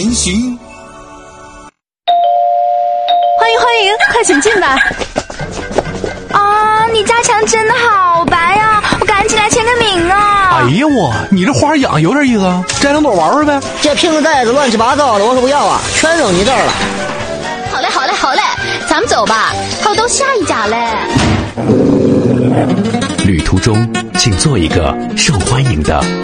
行， 欢迎，快请进吧。 啊，你家墙真的好白呀，我赶紧来签个名啊！ 哎呀你这花养有点意思啊，摘两朵玩玩呗。 这瓶子袋子乱七八糟的，我说不要啊，全扔你这儿了。 好嘞，咱们走吧，还有到下一家嘞。 旅途中，请做一个受欢迎的